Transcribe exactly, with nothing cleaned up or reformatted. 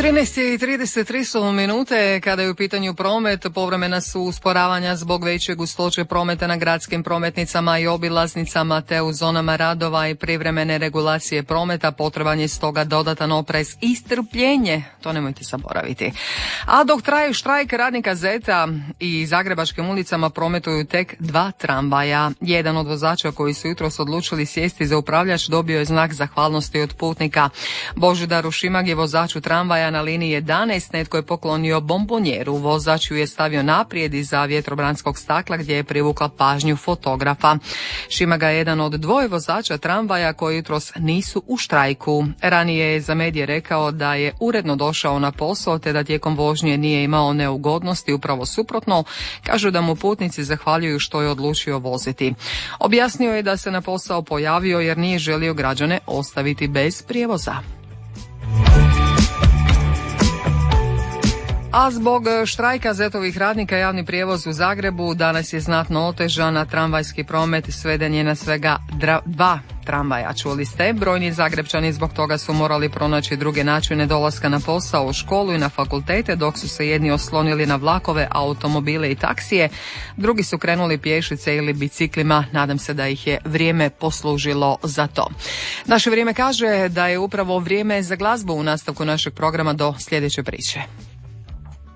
trinaest i trideset tri su minute kada je u pitanju promet. Povremena su usporavanja zbog veće gustoće prometa na gradskim prometnicama i obilaznicama te u zonama radova i privremene regulacije prometa. Potreban je stoga dodatan oprez i strpljenje, to nemojte zaboraviti. A dok traje štrajk radnika Zeta i zagrebačkim ulicama prometuju tek dva tramvaja. Jedan od vozača koji su jutros odlučili sjesti za upravljač dobio je znak zahvalnosti od putnika. Božidaru Šimag je vozač u tramvaja na liniji jedanaest, netko je poklonio bombonjeru. Vozač ju je stavio naprijed iza vjetrobranskog stakla gdje je privukla pažnju fotografa. Šimaga je jedan od dvoje vozača tramvaja koji jutros nisu u štrajku. Ranije je za medije rekao da je uredno došao na posao te da tijekom vožnje nije imao neugodnosti, upravo suprotno. Kažu da mu putnici zahvaljuju što je odlučio voziti. Objasnio je da se na posao pojavio jer nije želio građane ostaviti bez prijevoza. A zbog štrajka Zetovih radnika javni prijevoz u Zagrebu danas je znatno otežan, a tramvajski promet sveden je na svega dra- dva tramvaja. Čuli ste, brojni Zagrepčani zbog toga su morali pronaći druge načine dolaska na posao, u školu i na fakultete, dok su se jedni oslonili na vlakove, automobile i taksije, drugi su krenuli pješice ili biciklima. Nadam se da ih je vrijeme poslužilo za to. Naše vrijeme kaže da je upravo vrijeme za glazbu u nastavku našeg programa do sljedeće priče.